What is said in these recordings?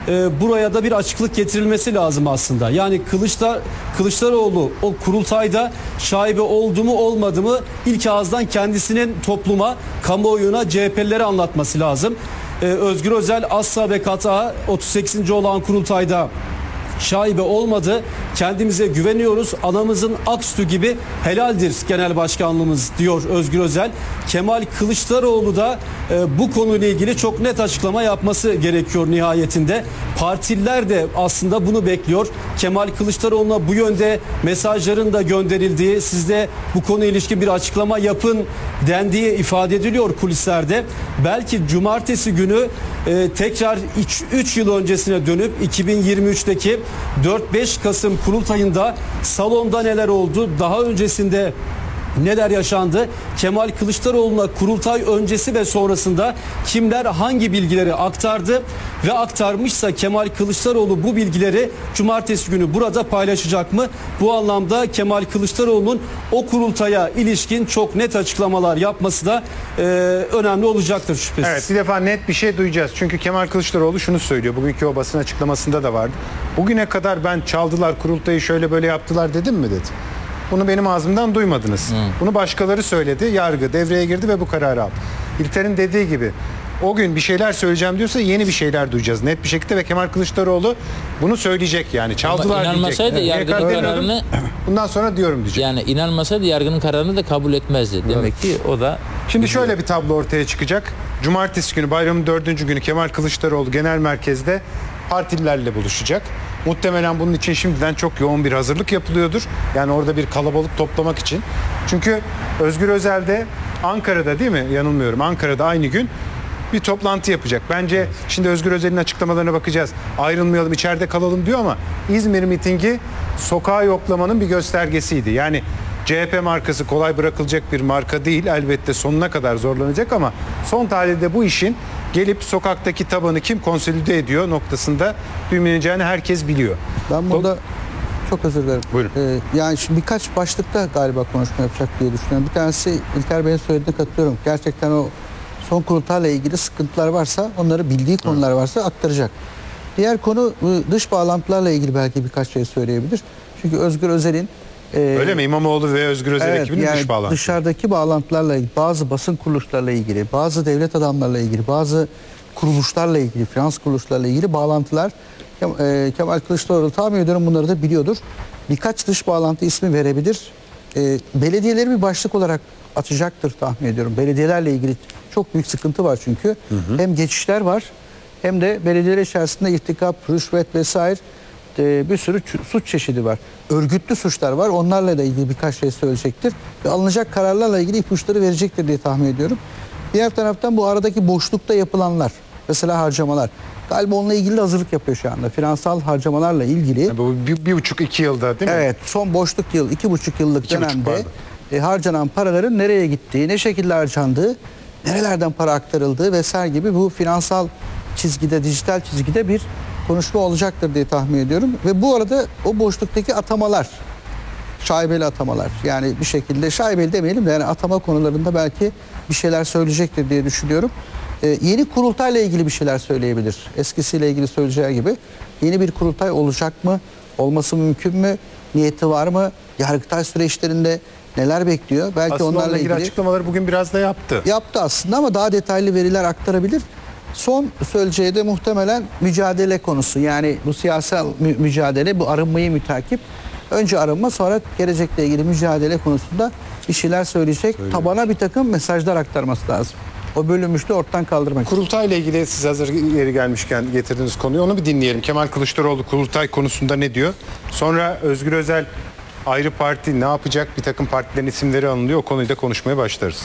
buraya da bir açıklık getirilmesi lazım aslında. Yani Kılıçdaroğlu o kurultayda şaibe oldu mu olmadı mı ilk ağızdan kendisinin topluma, kamuoyuna, CHP'lilere anlatması lazım. Özgür Özel asla ve kata 38. olan kurultayda şaibe olmadı. Kendimize güveniyoruz. Anamızın ak sütü gibi helaldir genel başkanlığımız diyor Özgür Özel. Kemal Kılıçdaroğlu da bu konuyla ilgili çok net açıklama yapması gerekiyor nihayetinde. Partililer de aslında bunu bekliyor. Kemal Kılıçdaroğlu'na bu yönde mesajların da gönderildiği, siz de bu konuyla ilişkin bir açıklama yapın dendiği ifade ediliyor kulislerde. Belki cumartesi günü tekrar 3 yıl öncesine dönüp 2023'teki 4-5 Kasım kurultayında salonda neler oldu, daha öncesinde neler yaşandı, Kemal Kılıçdaroğlu'na kurultay öncesi ve sonrasında kimler hangi bilgileri aktardı ve aktarmışsa Kemal Kılıçdaroğlu bu bilgileri cumartesi günü burada paylaşacak mı? Bu anlamda Kemal Kılıçdaroğlu'nun o kurultaya ilişkin çok net açıklamalar yapması da önemli olacaktır şüphesiz. Evet, bir defa net bir şey duyacağız. Çünkü Kemal Kılıçdaroğlu şunu söylüyor. Bugünkü o basın açıklamasında da vardı. Bugüne kadar ben çaldılar, kurultayı şöyle böyle yaptılar dedim mi dedi. Bunu benim ağzımdan duymadınız. Bunu başkaları söyledi. Yargı devreye girdi ve bu kararı aldı. İlter'in dediği gibi o gün bir şeyler söyleyeceğim diyorsa yeni bir şeyler duyacağız. Net bir şekilde ve Kemal Kılıçdaroğlu bunu söyleyecek yani. Çaldılar diyecek. İnanmasaydı yargının kararını... Bundan sonra diyorum diyecek. Yani inanmasaydı yargının kararını da kabul etmezdi. Demek ki o da... Şimdi şöyle bir tablo ortaya çıkacak. Cumartesi günü, bayramın 4. günü Kemal Kılıçdaroğlu genel merkezde partililerle buluşacak. Muhtemelen bunun için şimdiden çok yoğun bir hazırlık yapılıyordur. Yani orada bir kalabalık toplamak için. Çünkü Özgür Özel de Ankara'da, değil mi? Yanılmıyorum. Ankara'da aynı gün bir toplantı yapacak. Bence şimdi Özgür Özel'in açıklamalarına bakacağız. Ayrılmayalım, içeride kalalım diyor ama İzmir mitingi sokağa yoklamanın bir göstergesiydi. Yani CHP markası kolay bırakılacak bir marka değil. Elbette sonuna kadar zorlanacak ama son tahlilde bu işin gelip sokaktaki tabanı kim konsolide ediyor noktasında düğümleneceğini herkes biliyor. Ben burada çok özür dilerim. Buyurun. Yani şimdi birkaç başlıkta galiba konuşma yapacak diye düşünüyorum. Bir tanesi İlker Bey'in söylediğine katılıyorum. Gerçekten o son kurultayla ilgili sıkıntılar varsa, onları bildiği konular varsa aktaracak. Diğer konu dış bağlantılarla ilgili belki birkaç şey söyleyebilir. Çünkü Özgür Özel'in öyle mi? İmamoğlu ve Özgür Özel ekibinin yani dış bağlantısı. Dışarıdaki bağlantılarla ilgili, bazı basın kuruluşlarla ilgili, bazı devlet adamlarla ilgili, bazı kuruluşlarla ilgili, finans kuruluşlarla ilgili bağlantılar Kemal Kılıçdaroğlu tahmin ediyorum bunları da biliyordur. Birkaç dış bağlantı ismi verebilir. Belediyeleri bir başlık olarak açacaktır tahmin ediyorum. Belediyelerle ilgili çok büyük sıkıntı var çünkü. Hem geçişler var hem de belediyeler içerisinde irtikap, rüşvet vesaire bir sürü suç çeşidi var. Örgütlü suçlar var. Onlarla da ilgili birkaç şey söyleyecektir. Ve alınacak kararlarla ilgili ipuçları verecektir diye tahmin ediyorum. Diğer taraftan bu aradaki boşlukta yapılanlar, mesela harcamalar. Galiba onunla ilgili de hazırlık yapıyor şu anda. Finansal harcamalarla ilgili. Yani bu 1,5-2 yılda değil mi? Evet, son boşluk yıl, 2,5 yıllık dönemde harcanan paraların nereye gittiği, ne şekilde harcandığı, nerelerden para aktarıldığı vesaire gibi bu finansal çizgide, dijital çizgide bir konuşma olacaktır diye tahmin ediyorum. Ve bu arada o boşluktaki atamalar, şaibeli atamalar, yani bir şekilde şaibeli demeyelim de yani atama konularında belki bir şeyler söyleyecektir diye düşünüyorum. Yeni kurultayla ilgili bir şeyler söyleyebilir. Eskisiyle ilgili söyleyeceği gibi yeni bir kurultay olacak mı? Olması mümkün mü? Niyeti var mı? Yargıtay süreçlerinde neler bekliyor? Belki aslında onlarla ilgili açıklamaları bugün biraz da yaptı. Yaptı aslında ama daha detaylı veriler aktarabilir. Son söyleyeceği de muhtemelen mücadele konusu. Yani bu siyasal mücadele, bu arınmayı mütakip. Önce arınma, sonra gelecekle ilgili mücadele konusunda bir şeyler söyleyecek. Tabana bir takım mesajlar aktarması lazım. O bölünmüşlüğü ortadan kaldırmak için. Kurultayla ilgili siz hazır yeri gelmişken getirdiğiniz konuyu onu bir dinleyelim. Kemal Kılıçdaroğlu kurultay konusunda ne diyor? Sonra Özgür Özel ayrı parti ne yapacak? Bir takım partilerin isimleri anılıyor. O konuyu da konuşmaya başlarız.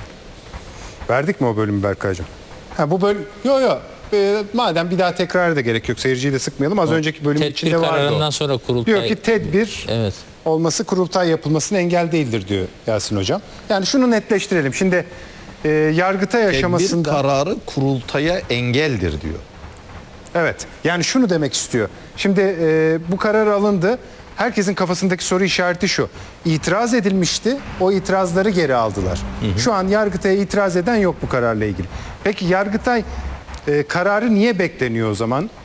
Verdik mi o bölümü Berkay'cığım? Ha, bu bölüm... Yok. Madem bir daha tekrar da gerek yok. Seyirciyi de sıkmayalım. Az önceki bölümün içinde vardı o. Tedbir kararından sonra kurultay... Diyor ki tedbir olması kurultay yapılmasına engel değildir diyor Yasin Hocam. Yani şunu netleştirelim. Şimdi Yargıtay aşamasında... Tedbir kararı kurultaya engeldir diyor. Evet. Yani şunu demek istiyor. Şimdi bu karar alındı. Herkesin kafasındaki soru işareti şu. İtiraz edilmişti. O itirazları geri aldılar. Şu an Yargıtay'a itiraz eden yok bu kararla ilgili. Peki Yargıtay kararı niye bekleniyor o zaman?